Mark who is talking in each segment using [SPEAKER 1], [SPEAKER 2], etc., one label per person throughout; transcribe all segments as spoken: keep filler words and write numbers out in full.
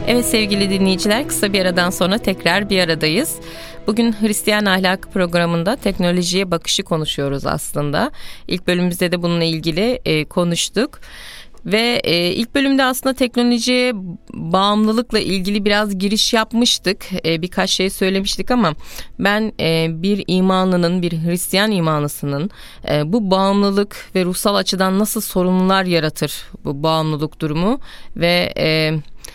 [SPEAKER 1] Evet sevgili dinleyiciler, kısa bir aradan sonra tekrar bir aradayız. Bugün Hristiyan Ahlak programında teknolojiye bakışı konuşuyoruz aslında. İlk bölümümüzde de bununla ilgili e, konuştuk. Ve e, ilk bölümde aslında teknolojiye bağımlılıkla ilgili biraz giriş yapmıştık. E, birkaç şey söylemiştik ama ben e, bir imanlının, bir Hristiyan imanlısının e, bu bağımlılık ve ruhsal açıdan nasıl sorunlar yaratır bu bağımlılık durumu ve e,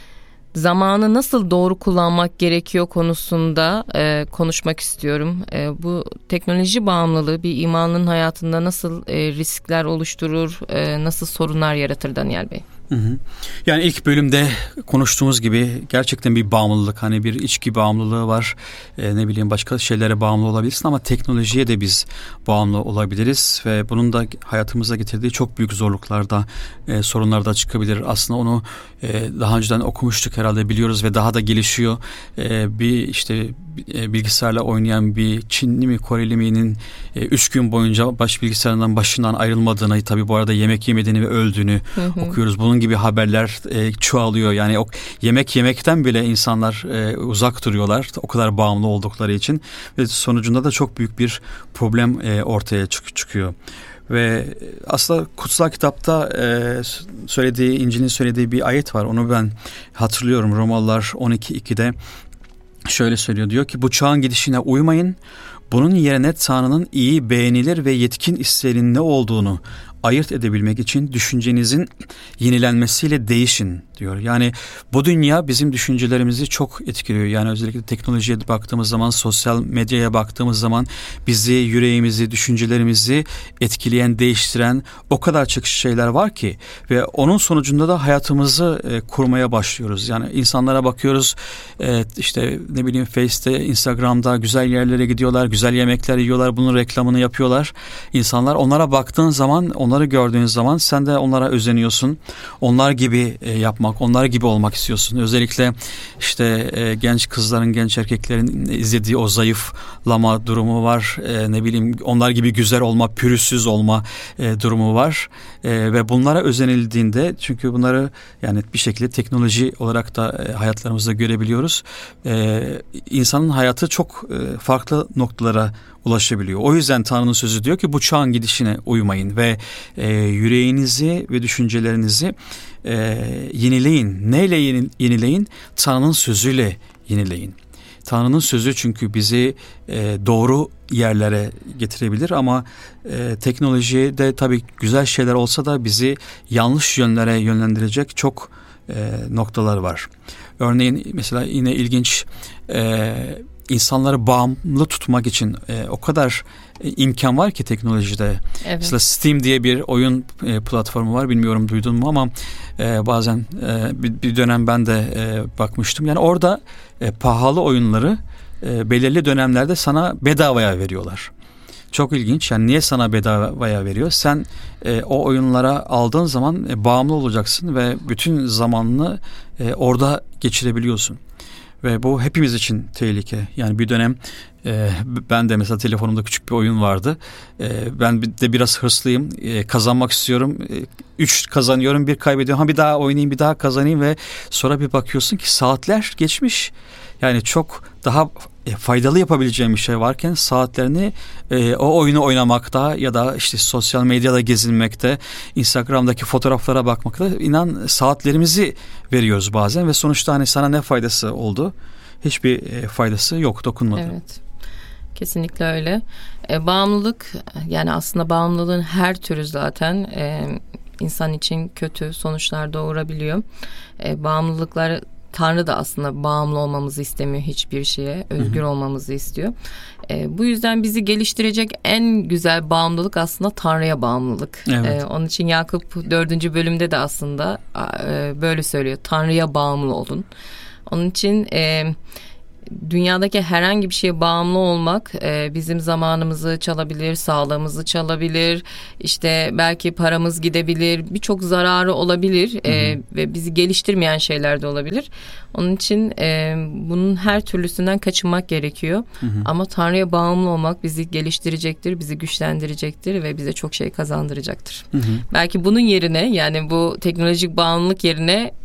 [SPEAKER 1] zamanı nasıl doğru kullanmak gerekiyor konusunda e, konuşmak istiyorum. E, bu teknoloji bağımlılığı bir imanlının hayatında nasıl e, riskler oluşturur, e, nasıl sorunlar yaratır Daniel Bey?
[SPEAKER 2] Hı hı. Yani ilk bölümde konuştuğumuz gibi gerçekten bir bağımlılık, hani bir içki bağımlılığı var, ee, ne bileyim başka şeylere bağımlı olabilirsin ama teknolojiye de biz bağımlı olabiliriz ve bunun da hayatımıza getirdiği çok büyük zorluklarda, e, sorunlar da çıkabilir. Aslında onu e, daha önceden okumuştuk herhalde, biliyoruz ve daha da gelişiyor. E, bir işte e, bilgisayarla oynayan bir Çinli mi Koreli miyinin e, üç gün boyunca baş bilgisayarından başından ayrılmadığını, tabii bu arada yemek yemediğini ve öldüğünü hı hı. okuyoruz. Bunun gibi haberler e, çoğalıyor. Yani o yemek yemekten bile insanlar e, uzak duruyorlar. O kadar bağımlı oldukları için ve sonucunda da çok büyük bir problem e, ortaya çık- çıkıyor. Ve aslında kutsal kitapta e, söylediği, İncil'in söylediği bir ayet var. Onu ben hatırlıyorum. Romalılar on iki ikide şöyle söylüyor. Diyor ki bu çağın gidişine uymayın. Bunun yerine Tanrı'nın iyi, beğenilir ve yetkin isteğinin ne olduğunu ayırt edebilmek için düşüncenizin yenilenmesiyle değişin diyor. Yani bu dünya bizim düşüncelerimizi çok etkiliyor. Yani özellikle teknolojiye baktığımız zaman, sosyal medyaya baktığımız zaman bizi, yüreğimizi, düşüncelerimizi etkileyen, değiştiren o kadar çok şeyler var ki ve onun sonucunda da hayatımızı e, kurmaya başlıyoruz. Yani insanlara bakıyoruz, e, işte ne bileyim Face'te, Instagram'da güzel yerlere gidiyorlar, güzel yemekler yiyorlar, bunun reklamını yapıyorlar. İnsanlar, onlara baktığın zaman, onları gördüğün zaman sen de onlara özeniyorsun. Onlar gibi e, yapmak, onlar gibi olmak istiyorsun. Özellikle işte e, genç kızların, genç erkeklerin izlediği o zayıflama durumu var. E, ne bileyim onlar gibi güzel olma, pürüzsüz olma e, durumu var. E, ve bunlara özenildiğinde, çünkü bunları yani bir şekilde teknoloji olarak da e, hayatlarımızda görebiliyoruz. E, insanın hayatı çok e, farklı noktalara ulaşabiliyor. O yüzden Tanrı'nın sözü diyor ki bu çağın gidişine uymayın ve e, yüreğinizi ve düşüncelerinizi e, yenileyin. Neyle yeni, yenileyin? Tanrı'nın sözüyle yenileyin. Tanrı'nın sözü çünkü bizi e, doğru yerlere getirebilir ama e, teknolojide tabii güzel şeyler olsa da bizi yanlış yönlere yönlendirecek çok e, noktalar var. Örneğin mesela yine ilginç, e, insanları bağımlı tutmak için e, o kadar e, imkan var ki teknolojide. Evet. Mesela Steam diye bir oyun e, platformu var. Bilmiyorum duydun mu ama e, bazen e, bir, bir dönem ben de e, bakmıştım. Yani orada e, pahalı oyunları e, belirli dönemlerde sana bedavaya veriyorlar. Çok ilginç. Yani niye sana bedavaya veriyor? Sen e, o oyunlara aldığın zaman e, bağımlı olacaksın ve bütün zamanını e, orada geçirebiliyorsun. Ve bu hepimiz için tehlike. Yani bir dönem e, ben de mesela telefonumda küçük bir oyun vardı. E, ben de biraz hırslıyım. E, kazanmak istiyorum. E, üç kazanıyorum, bir kaybediyorum. Ha bir daha oynayayım, bir daha kazanayım ve sonra bir bakıyorsun ki saatler geçmiş. Yani çok daha faydalı yapabileceğim bir şey varken saatlerini e, o oyunu oynamakta ya da işte sosyal medyada gezinmekte, Instagram'daki fotoğraflara bakmakta, inan saatlerimizi veriyoruz bazen ve sonuçta hani sana ne faydası oldu? Hiçbir e, faydası yok, dokunmadı.
[SPEAKER 1] Evet. Kesinlikle öyle. E, bağımlılık, yani aslında bağımlılığın her türü zaten e, insan için kötü sonuçlar doğurabiliyor. E, bağımlılıklar, Tanrı da aslında bağımlı olmamızı istemiyor hiçbir şeye. Özgür hı hı. olmamızı istiyor. E, bu yüzden bizi geliştirecek en güzel bağımlılık aslında Tanrı'ya bağımlılık. Evet. E, onun için Yakup dördüncü bölümde de aslında e, böyle söylüyor. Tanrı'ya bağımlı olun. Onun için e, dünyadaki herhangi bir şeye bağımlı olmak e, bizim zamanımızı çalabilir, sağlığımızı çalabilir, işte belki paramız gidebilir, birçok zararı olabilir e, ve bizi geliştirmeyen şeyler de olabilir. Onun için e, bunun her türlüsünden kaçınmak gerekiyor. Hı hı. Ama Tanrı'ya bağımlı olmak bizi geliştirecektir, bizi güçlendirecektir ve bize çok şey kazandıracaktır. Hı hı. Belki bunun yerine, yani bu teknolojik bağımlılık yerine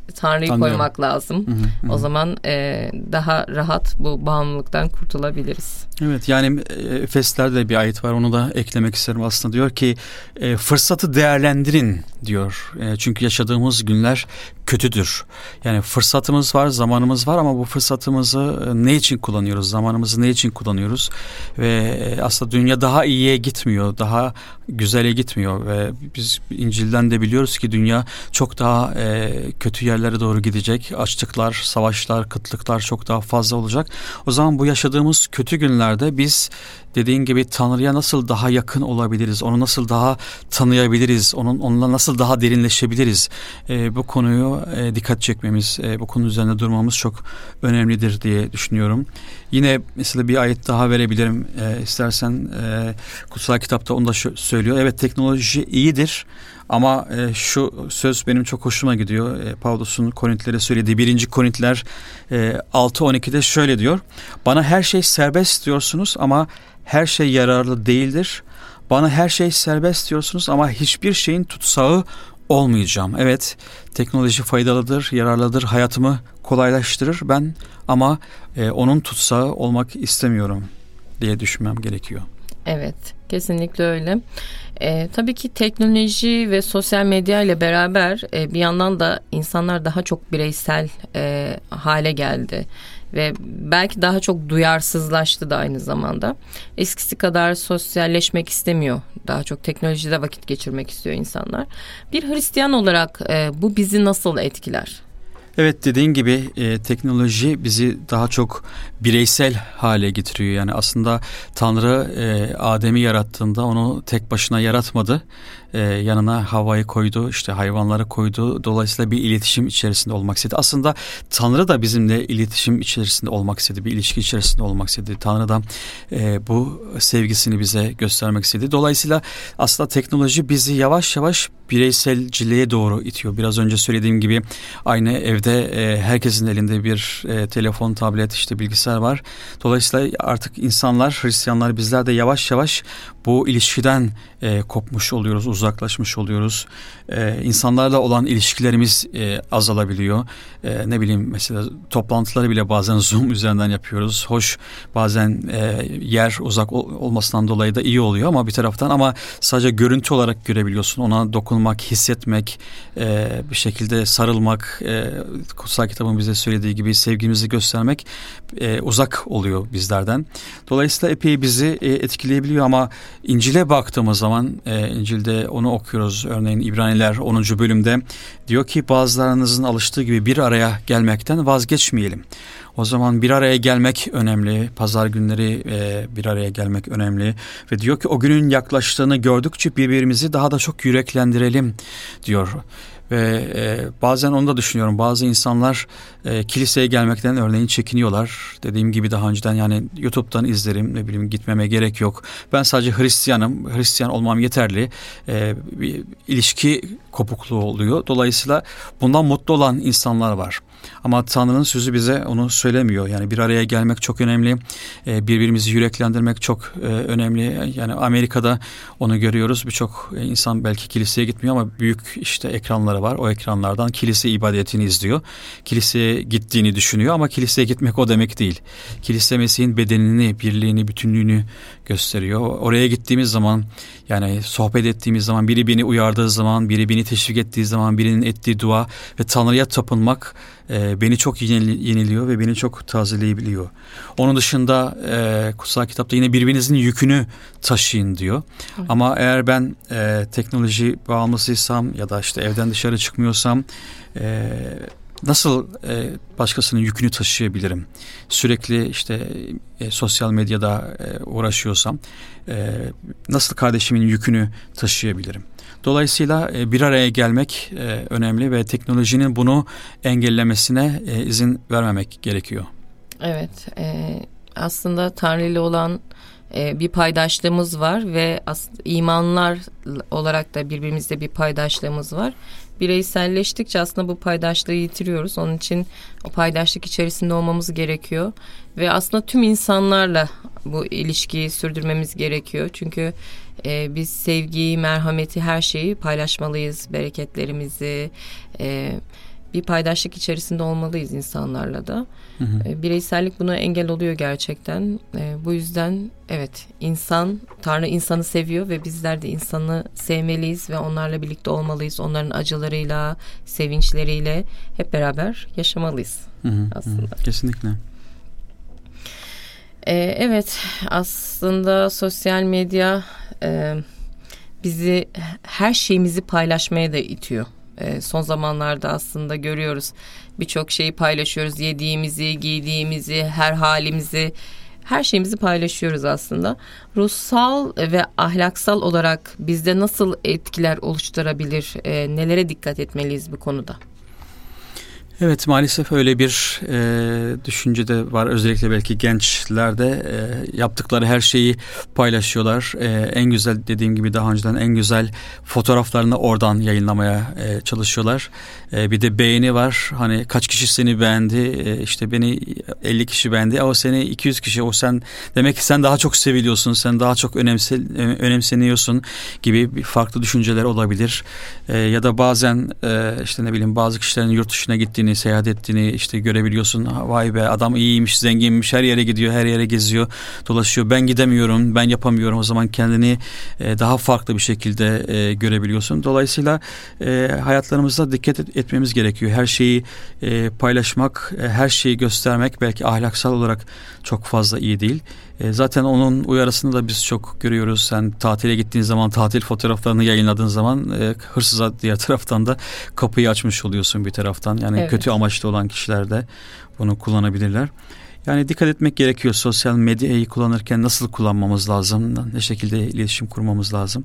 [SPEAKER 1] Tanrı'yı
[SPEAKER 2] Anlıyorum.
[SPEAKER 1] koymak lazım.
[SPEAKER 2] Hı hı, hı.
[SPEAKER 1] O zaman e, daha rahat bu bağımlılıktan kurtulabiliriz.
[SPEAKER 2] Evet, yani Efesler'de de bir ayet var, onu da eklemek isterim aslında. Diyor ki e, fırsatı değerlendirin diyor. E, çünkü yaşadığımız günler kötüdür. Yani fırsatımız var, zamanımız var ama bu fırsatımızı ne için kullanıyoruz? Zamanımızı ne için kullanıyoruz? Ve e, aslında dünya daha iyiye gitmiyor, daha güzele gitmiyor ve biz İncil'den de biliyoruz ki dünya çok daha e, kötü yerlere doğru gidecek. Açlıklar, savaşlar, kıtlıklar çok daha fazla olacak. O zaman bu yaşadığımız kötü günlerde biz dediğin gibi Tanrı'ya nasıl daha yakın olabiliriz? Onu nasıl daha tanıyabiliriz? Onun onunla nasıl daha derinleşebiliriz? E, bu konuyu e, dikkat çekmemiz, e, bu konu üzerinde durmamız çok önemlidir diye düşünüyorum. Yine mesela bir ayet daha verebilirim. E, istersen e, kutsal kitapta onu da şu, söylüyor. Evet, teknoloji iyidir. Ama e, şu söz benim çok hoşuma gidiyor. E, Pavlus'un Korintlilere söylediği birinci Korintliler e, altı on ikide şöyle diyor. Bana her şey serbest diyorsunuz ama her şey yararlı değildir. Bana her şey serbest diyorsunuz ama hiçbir şeyin tutsağı olmayacağım. Evet, teknoloji faydalıdır, yararlıdır, hayatımı kolaylaştırır ben ama e, onun tutsağı olmak istemiyorum diye düşünmem gerekiyor.
[SPEAKER 1] Evet, kesinlikle öyle. Ee, tabii ki teknoloji ve sosyal medya ile beraber e, bir yandan da insanlar daha çok bireysel e, hale geldi. Ve belki daha çok duyarsızlaştı da aynı zamanda. Eskisi kadar sosyalleşmek istemiyor. Daha çok teknolojide vakit geçirmek istiyor insanlar. Bir Hristiyan olarak e, bu bizi nasıl etkiler?
[SPEAKER 2] Evet, dediğin gibi e, teknoloji bizi daha çok bireysel hale getiriyor. Yani aslında Tanrı e, Adem'i yarattığında onu tek başına yaratmadı. E, yanına Havva'yı koydu, işte hayvanları koydu. Dolayısıyla bir iletişim içerisinde olmak istedi. Aslında Tanrı da bizimle iletişim içerisinde olmak istedi, bir ilişki içerisinde olmak istedi. Tanrı da e, bu sevgisini bize göstermek istedi. Dolayısıyla aslında teknoloji bizi yavaş yavaş bireyselciliğe doğru itiyor. Biraz önce söylediğim gibi aynı evde e, herkesin elinde bir e, telefon, tablet, işte bilgisayar var. Dolayısıyla artık insanlar, Hristiyanlar, bizler de yavaş yavaş bu ilişkiden e, kopmuş oluyoruz, uzaklaşmış oluyoruz. E, insanlarla olan ilişkilerimiz e, azalabiliyor. E, ne bileyim, mesela toplantıları bile bazen Zoom üzerinden yapıyoruz. Hoş, bazen e, yer uzak ol, olmasından dolayı da iyi oluyor ama bir taraftan ama sadece görüntü olarak görebiliyorsun. Ona dokunmak, hissetmek, e, bir şekilde sarılmak, e, kutsal kitabın bize söylediği gibi sevgimizi göstermek e, uzak oluyor bizlerden. Dolayısıyla epey bizi e, etkileyebiliyor ama İncil'e baktığımız zaman e, İncil'de onu okuyoruz. Örneğin İbraniler onuncu bölümde diyor ki bazılarınızın alıştığı gibi bir araya gelmekten vazgeçmeyelim. O zaman bir araya gelmek önemli. Pazar günleri e, bir araya gelmek önemli. Ve diyor ki o günün yaklaştığını gördükçe birbirimizi daha da çok yüreklendirelim diyor. Ve e, bazen onu da düşünüyorum. Bazı insanlar e, kiliseye gelmekten örneğin çekiniyorlar. Dediğim gibi daha önceden, yani YouTube'dan izlerim, ne bileyim, gitmeme gerek yok. Ben sadece Hristiyanım, Hristiyan olmam yeterli. E, bir ilişki kopukluğu oluyor. Dolayısıyla bundan mutlu olan insanlar var. Ama Tanrı'nın sözü bize onu söylemiyor. Yani bir araya gelmek çok önemli. E, birbirimizi yüreklendirmek çok e, önemli. Yani Amerika'da onu görüyoruz. Birçok insan belki kiliseye gitmiyor ama büyük işte ekranları var. O ekranlardan kilise ibadetini izliyor. Kiliseye gittiğini düşünüyor ama kiliseye gitmek o demek değil. Kilise Mesih'in bedenini, birliğini, bütünlüğünü gösteriyor. Oraya gittiğimiz zaman, yani sohbet ettiğimiz zaman, biri beni uyardığı zaman, biri beni teşvik ettiği zaman, birinin ettiği dua ve Tanrı'ya tapınmak e, beni çok yeniliyor ve beni çok tazeleyebiliyor. Onun dışında e, kutsal kitapta yine birbirinizin yükünü taşıyın diyor. Evet. Ama eğer ben e, teknoloji bağımlısıysam ya da işte evden dışarı çıkmıyorsam e, nasıl e, başkasının yükünü taşıyabilirim? Sürekli işte e, sosyal medyada e, uğraşıyorsam e, nasıl kardeşimin yükünü taşıyabilirim? Dolayısıyla e, bir araya gelmek e, önemli ve teknolojinin bunu engellemesine e, izin vermemek gerekiyor.
[SPEAKER 1] Evet, e, aslında Tanrı ile olan e, bir paydaşlığımız var ve as- imanlar olarak da birbirimizde bir paydaşlığımız var. Bireyselleştikçe aslında bu paydaşlığı yitiriyoruz. Onun için o paydaşlık içerisinde olmamız gerekiyor. Ve aslında tüm insanlarla bu ilişkiyi sürdürmemiz gerekiyor. Çünkü e, biz sevgiyi, merhameti, her şeyi paylaşmalıyız. Bereketlerimizi, e, bir paydaşlık içerisinde olmalıyız insanlarla da.
[SPEAKER 2] Hı hı.
[SPEAKER 1] E, bireysellik buna engel oluyor gerçekten. E, bu yüzden evet, insan, Tanrı insanı seviyor ve bizler de insanı sevmeliyiz ve onlarla birlikte olmalıyız. Onların acılarıyla, sevinçleriyle hep beraber yaşamalıyız
[SPEAKER 2] hı hı,
[SPEAKER 1] aslında.
[SPEAKER 2] Hı, kesinlikle.
[SPEAKER 1] E, evet, aslında sosyal medya e, bizi, her şeyimizi paylaşmaya da itiyor. E, son zamanlarda aslında görüyoruz, birçok şeyi paylaşıyoruz. Yediğimizi, giydiğimizi, her halimizi, her şeyimizi paylaşıyoruz aslında. Ruhsal ve ahlaksal olarak bizde nasıl etkiler oluşturabilir? E, nelere dikkat etmeliyiz bu konuda?
[SPEAKER 2] Evet, maalesef öyle bir e, düşünce de var. Özellikle belki gençlerde e, yaptıkları her şeyi paylaşıyorlar. E, en güzel, dediğim gibi daha önceden, en güzel fotoğraflarını oradan yayınlamaya e, çalışıyorlar. E, bir de beğeni var. Hani kaç kişi seni beğendi? E, işte beni elli kişi beğendi. O seni iki yüz kişi. O sen, demek ki sen daha çok seviliyorsun. Sen daha çok önemse, önemseniyorsun gibi bir farklı düşünceler olabilir. E, ya da bazen e, işte ne bileyim, bazı kişilerin yurt dışına gittiğini, seyahat ettiğini işte görebiliyorsun. Vay be, adam iyiymiş, zenginmiş, her yere gidiyor, her yere geziyor, dolaşıyor. Ben gidemiyorum, ben yapamıyorum. O zaman kendini e, daha farklı bir şekilde e, görebiliyorsun. Dolayısıyla e, hayatlarımızda dikkat et, etmemiz gerekiyor. Her şeyi e, paylaşmak, e, her şeyi göstermek belki ahlaksal olarak çok fazla iyi değil. E, zaten onun uyarısını da biz çok görüyoruz. Sen tatile gittiğin zaman, tatil fotoğraflarını yayınladığın zaman e, hırsıza diğer taraftan da kapıyı açmış oluyorsun bir taraftan. Yani
[SPEAKER 1] evet.
[SPEAKER 2] Kötü amaçlı olan kişiler de bunu kullanabilirler. Yani dikkat etmek gerekiyor. Sosyal medyayı kullanırken nasıl kullanmamız lazım? Ne şekilde iletişim kurmamız lazım?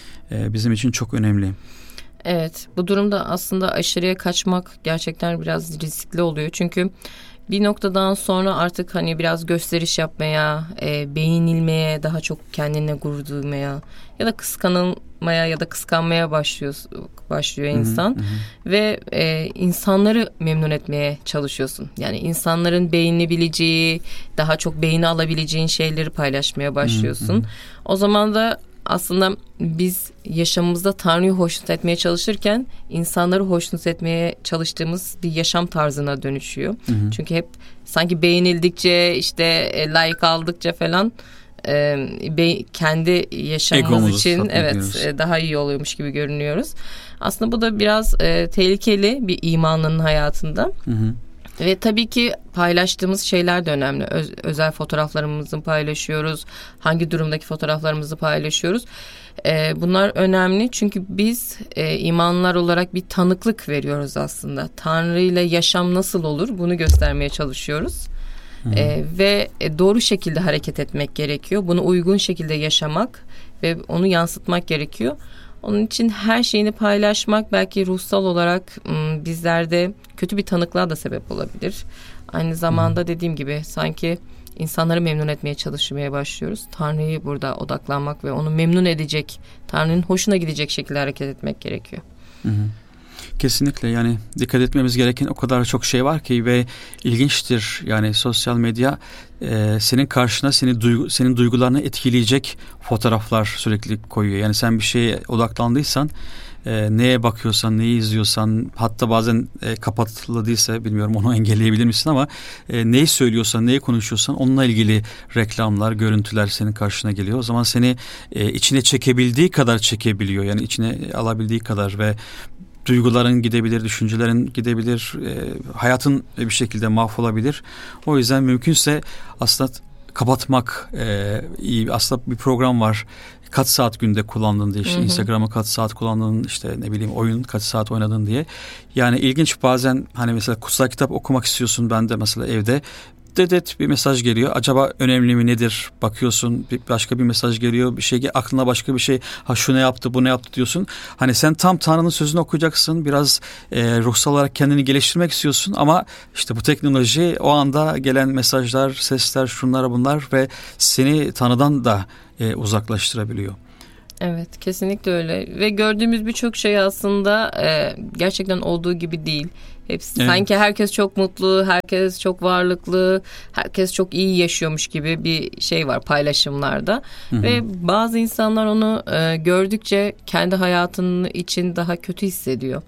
[SPEAKER 2] E, bizim için çok önemli.
[SPEAKER 1] Evet, bu durumda aslında aşırıya kaçmak gerçekten biraz riskli oluyor. Çünkü bir noktadan sonra artık hani biraz gösteriş yapmaya, e, beğenilmeye, daha çok kendine gurur duymaya ya da kıskanılmaya ya da kıskanmaya başlıyor başlıyor insan. Hı hı. Ve e, insanları memnun etmeye çalışıyorsun. Yani insanların beğenebileceği, daha çok beğeni alabileceğin şeyleri paylaşmaya başlıyorsun. Hı hı. O zaman da aslında biz yaşamımızda Tanrı'yı hoşnut etmeye çalışırken insanları hoşnut etmeye çalıştığımız bir yaşam tarzına dönüşüyor. Hı hı. Çünkü hep sanki beğenildikçe, işte e, like aldıkça falan e, be, kendi yaşamımız Egomuzu için evet e, daha iyi oluyormuş gibi görünüyoruz. Aslında bu da biraz e, tehlikeli bir imanlının hayatında. Hı hı. Ve tabii ki paylaştığımız şeyler de önemli. Öz, özel fotoğraflarımızı paylaşıyoruz. Hangi durumdaki fotoğraflarımızı paylaşıyoruz. Ee, bunlar önemli çünkü biz e, imanlılar olarak bir tanıklık veriyoruz aslında. Tanrı ile yaşam nasıl olur, bunu göstermeye çalışıyoruz. Ee, ve doğru şekilde hareket etmek gerekiyor. Bunu uygun şekilde yaşamak ve onu yansıtmak gerekiyor. Onun için her şeyini paylaşmak belki ruhsal olarak bizlerde kötü bir tanıklığa da sebep olabilir. Aynı zamanda dediğim gibi sanki insanları memnun etmeye çalışmaya başlıyoruz. Tanrı'yı burada odaklanmak ve onu memnun edecek, Tanrı'nın hoşuna gidecek şekilde hareket etmek gerekiyor.
[SPEAKER 2] Hı hı. Kesinlikle, yani dikkat etmemiz gereken o kadar çok şey var ki ve ilginçtir. Yani sosyal medya e, senin karşına seni duygu, senin duygularını etkileyecek fotoğraflar sürekli koyuyor. Yani sen bir şeye odaklandıysan, e, neye bakıyorsan, neyi izliyorsan, hatta bazen e, kapatıldıysa bilmiyorum onu engelleyebilir misin ama e, neyi söylüyorsan, neyi konuşuyorsan onunla ilgili reklamlar, görüntüler senin karşına geliyor. O zaman seni e, içine çekebildiği kadar çekebiliyor. Yani içine alabildiği kadar ve duyguların gidebilir, düşüncelerin gidebilir, e, hayatın bir şekilde mahvolabilir. O yüzden mümkünse aslında kapatmak e, iyi. Aslında bir program var. Kaç saat günde kullandın diye, işte Instagram'ı kaç saat kullandın, işte ne bileyim oyun kaç saat oynadın diye. Yani ilginç, bazen hani mesela kutsal kitap okumak istiyorsun, ben de mesela evde dedet bir mesaj geliyor. Acaba önemli mi, nedir? Bakıyorsun, bir başka bir mesaj geliyor. Bir şey, aklına başka bir şey. Ha şu ne yaptı, bu ne yaptı diyorsun. Hani sen tam Tanrı'nın sözünü okuyacaksın. Biraz e, ruhsal olarak kendini geliştirmek istiyorsun ama işte bu teknoloji, o anda gelen mesajlar, sesler, şunlar bunlar ve seni Tanrı'dan da e, uzaklaştırabiliyor.
[SPEAKER 1] Evet, kesinlikle öyle ve gördüğümüz birçok şey aslında e, gerçekten olduğu gibi değil. Hepsi, evet. Sanki herkes çok mutlu, herkes çok varlıklı, herkes çok iyi yaşıyormuş gibi bir şey var paylaşımlarda. Hı hı. Ve bazı insanlar onu e, gördükçe kendi hayatının için daha kötü hissediyor.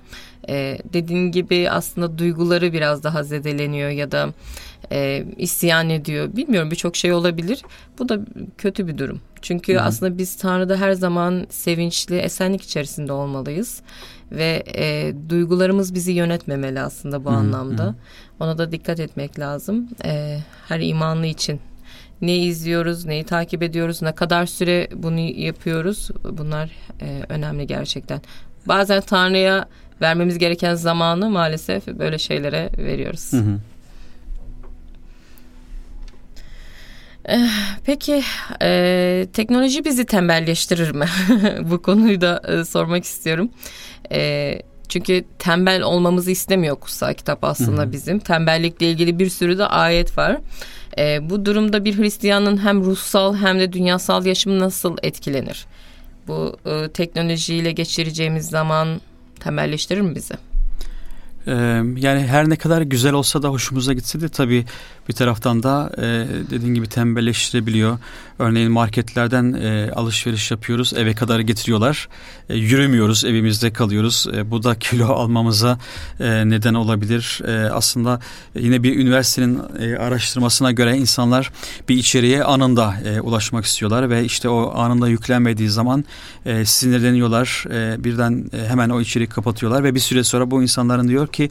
[SPEAKER 1] E, dediğin gibi aslında duyguları biraz daha zedeleniyor ya da e, isyan ediyor. Bilmiyorum, birçok şey olabilir. Bu da kötü bir durum. Çünkü Hı-hı. aslında biz Tanrı'da her zaman sevinçli, esenlik içerisinde olmalıyız. Ve e, duygularımız bizi yönetmemeli aslında bu Hı-hı. anlamda. Ona da dikkat etmek lazım. E, her imanlı için. Ne izliyoruz, neyi takip ediyoruz, ne kadar süre bunu yapıyoruz. Bunlar e, önemli gerçekten. Bazen Tanrı'ya vermemiz gereken zamanı maalesef böyle şeylere veriyoruz. Hı hı. Peki e, teknoloji bizi tembelleştirir mi? Bu konuyu da e, sormak istiyorum. E, çünkü tembel olmamızı istemiyor kutsal kitap aslında Hı-hı. bizim. Tembellikle ilgili bir sürü de ayet var. E, bu durumda bir Hristiyanın hem ruhsal hem de dünyasal yaşamı nasıl etkilenir? Bu e, teknolojiyle geçireceğimiz zaman tembelleştirir mi bizi?
[SPEAKER 2] Yani her ne kadar güzel olsa da, hoşumuza gitse de tabii bir taraftan da e, dediğin gibi tembelleştirebiliyor. Örneğin marketlerden e, alışveriş yapıyoruz, eve kadar getiriyorlar. E, yürümüyoruz, evimizde kalıyoruz. E, bu da kilo almamıza e, neden olabilir. E, aslında yine bir üniversitenin e, araştırmasına göre insanlar bir içeriğe anında e, ulaşmak istiyorlar ve işte o anında yüklenmediği zaman e, sinirleniyorlar. E, birden e, hemen o içeriği kapatıyorlar ve bir süre sonra bu insanların diyor ki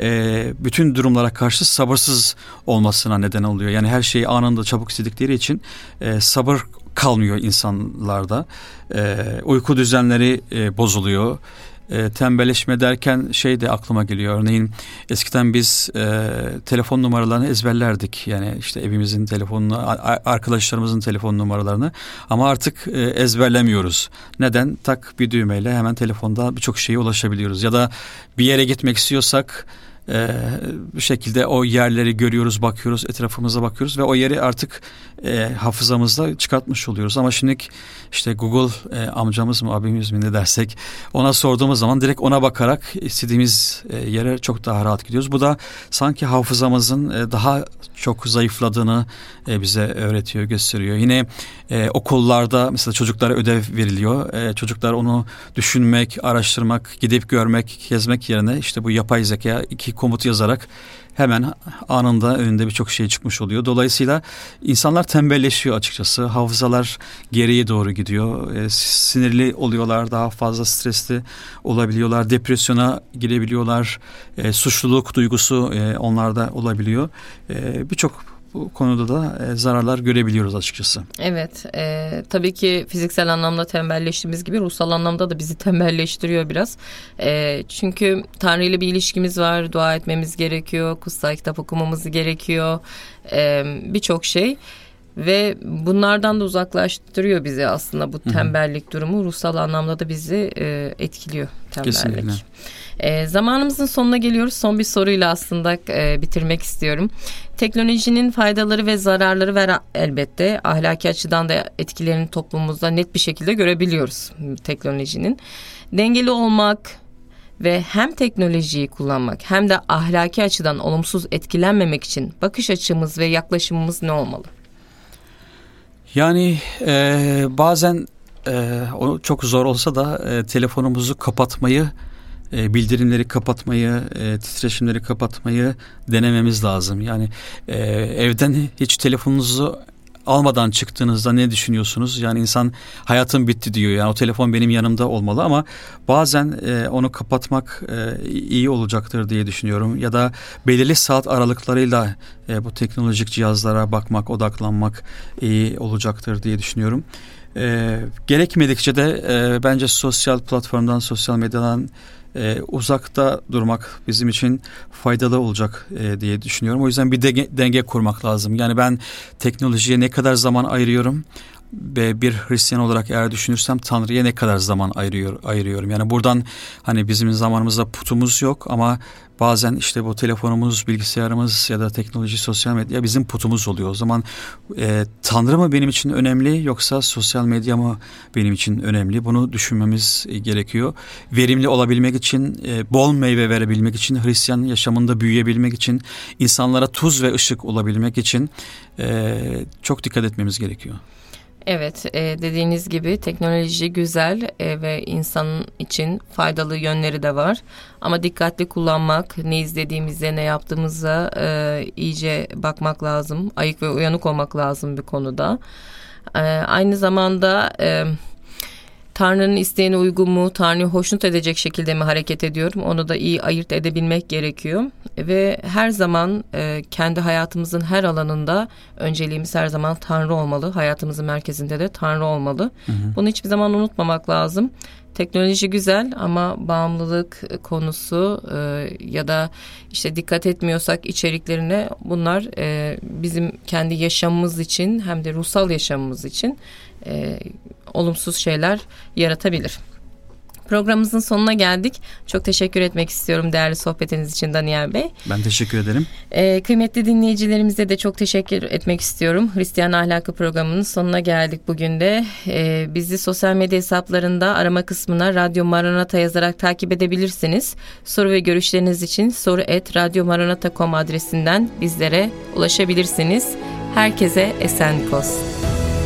[SPEAKER 2] e, bütün durumlara karşı sabırsız olmasına neden oluyor. Yani her şeyi anında çabuk istedikleri için e, sabır kalmıyor insanlarda. E, uyku düzenleri e, bozuluyor. E, tembelleşme derken şey de aklıma geliyor. Örneğin eskiden biz e, telefon numaralarını ezberlerdik. Yani işte evimizin telefonunu, arkadaşlarımızın telefon numaralarını. Ama artık e, ezberlemiyoruz. Neden? Tak bir düğmeyle hemen telefonda birçok şeye ulaşabiliyoruz. Ya da bir yere gitmek istiyorsak Ee, bir şekilde o yerleri görüyoruz, bakıyoruz, etrafımıza bakıyoruz ve o yeri artık e, hafızamızda çıkartmış oluyoruz. Ama şimdi işte Google e, amcamız mı, abimiz mi ne dersek, ona sorduğumuz zaman direkt ona bakarak istediğimiz e, yere çok daha rahat gidiyoruz. Bu da sanki hafızamızın e, daha çok zayıfladığını e, bize öğretiyor, gösteriyor. Yine e, okullarda mesela çocuklara ödev veriliyor. E, çocuklar onu düşünmek, araştırmak, gidip görmek, gezmek yerine işte bu yapay zeka iki komut yazarak hemen anında önünde birçok şey çıkmış oluyor. Dolayısıyla insanlar tembelleşiyor açıkçası. Hafızalar geriye doğru gidiyor. E, sinirli oluyorlar, daha fazla stresli olabiliyorlar. Depresyona girebiliyorlar. E, suçluluk duygusu e, onlarda olabiliyor. E, birçok bu konuda da e, zararlar görebiliyoruz açıkçası.
[SPEAKER 1] Evet, e, tabii ki fiziksel anlamda tembelleştiğimiz gibi ruhsal anlamda da bizi tembelleştiriyor biraz. E, çünkü Tanrı ile bir ilişkimiz var, dua etmemiz gerekiyor, kutsal kitap okumamız gerekiyor, e, birçok şey. Ve bunlardan da uzaklaştırıyor bizi aslında bu tembellik Hı-hı. durumu. Ruhsal anlamda da bizi e, etkiliyor tembellik. Kesinlikle. E, zamanımızın sonuna geliyoruz. Son bir soruyla aslında e, bitirmek istiyorum. Teknolojinin faydaları ve zararları var elbette. Ahlaki açıdan da etkilerini toplumumuzda net bir şekilde görebiliyoruz teknolojinin. Dengeli olmak ve hem teknolojiyi kullanmak hem de ahlaki açıdan olumsuz etkilenmemek için bakış açımız ve yaklaşımımız ne olmalı?
[SPEAKER 2] Yani e, bazen e, o çok zor olsa da e, telefonumuzu kapatmayı, e, bildirimleri kapatmayı, e, titreşimleri kapatmayı denememiz lazım. Yani e, evden hiç telefonunuzu almadan çıktığınızda ne düşünüyorsunuz? Yani insan hayatım bitti diyor. Yani o telefon benim yanımda olmalı ama bazen e, onu kapatmak e, iyi olacaktır diye düşünüyorum. Ya da belirli saat aralıklarıyla e, bu teknolojik cihazlara bakmak, odaklanmak iyi olacaktır diye düşünüyorum. E, gerekmedikçe de e, bence sosyal platformdan, sosyal medyadan Ee, uzakta durmak bizim için faydalı olacak e, diye düşünüyorum. O yüzden bir denge, denge kurmak lazım. Yani ben teknolojiye ne kadar zaman ayırıyorum ve bir Hristiyan olarak eğer düşünürsem Tanrı'ya ne kadar zaman ayırıyor, ayırıyorum. Yani buradan hani bizim zamanımızda putumuz yok ama bazen işte bu telefonumuz, bilgisayarımız ya da teknoloji, sosyal medya bizim putumuz oluyor. O zaman e, Tanrı mı benim için önemli yoksa sosyal medya mı benim için önemli? Bunu düşünmemiz gerekiyor. Verimli olabilmek için, e, bol meyve verebilmek için, Hristiyan yaşamında büyüyebilmek için, insanlara tuz ve ışık olabilmek için e, çok dikkat etmemiz gerekiyor.
[SPEAKER 1] Evet, e, dediğiniz gibi teknoloji güzel e, ve insan için faydalı yönleri de var. Ama dikkatli kullanmak, ne izlediğimize, ne yaptığımıza e, iyice bakmak lazım. Ayık ve uyanık olmak lazım bir konuda. E, aynı zamanda E, Tanrı'nın isteğine uygun mu, Tanrı'yı hoşnut edecek şekilde mi hareket ediyorum? Onu da iyi ayırt edebilmek gerekiyor. Ve her zaman e, kendi hayatımızın her alanında önceliğimiz her zaman Tanrı olmalı. Hayatımızın merkezinde de Tanrı olmalı. Hı hı. Bunu hiçbir zaman unutmamak lazım. Teknoloji güzel ama bağımlılık konusu e, ya da işte dikkat etmiyorsak içeriklerine, bunlar e, bizim kendi yaşamımız için hem de ruhsal yaşamımız için e, olumsuz şeyler yaratabilir. Programımızın sonuna geldik. Çok teşekkür etmek istiyorum değerli sohbetiniz için Daniel Bey.
[SPEAKER 2] Ben teşekkür ederim.
[SPEAKER 1] Ee, kıymetli dinleyicilerimize de çok teşekkür etmek istiyorum. Hristiyan Ahlakı programının sonuna geldik bugün de. Ee, bizi sosyal medya hesaplarında arama kısmına Radyo Maranata yazarak takip edebilirsiniz. Soru ve görüşleriniz için soru et radyomaranata nokta com adresinden bizlere ulaşabilirsiniz. Herkese esenlik olsun.